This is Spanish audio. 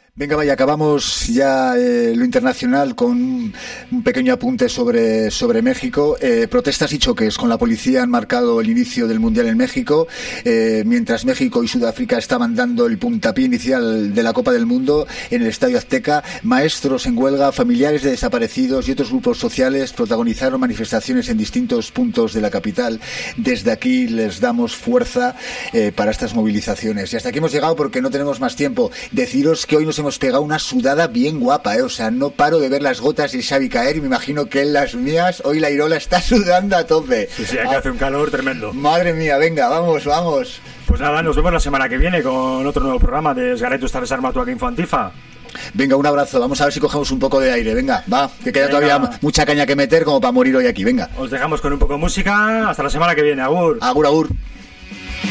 Venga, vaya, acabamos ya lo internacional con un pequeño apunte sobre México. Protestas y choques con la policía han marcado el inicio del Mundial en México, mientras México y Sudáfrica estaban dando el puntapié inicial de la Copa del Mundo en el Estadio Azteca. Maestros en huelga, familiares de desaparecidos y otros grupos sociales protagonizaron manifestaciones en distintos puntos de la capital. Desde aquí les damos fuerza para estas movilizaciones. Y hasta aquí hemos llegado porque no tenemos más tiempo. Deciros que hoy nos hemos pegado una sudada bien guapa, o sea, no paro de ver las gotas de Xavi caer y me imagino que en las mías hoy la Irola está sudando a tope. Sí, aquí hace un calor tremendo. Madre mía, venga, vamos. Pues nada, nos vemos la semana que viene con otro nuevo programa de Esgareto esta desarmatu aquí Infantifa. Venga, un abrazo, vamos a ver si cogemos un poco de aire, venga, va, que queda todavía mucha caña que meter como para morir hoy aquí, venga. Os dejamos con un poco de música, hasta la semana que viene, agur. Agur.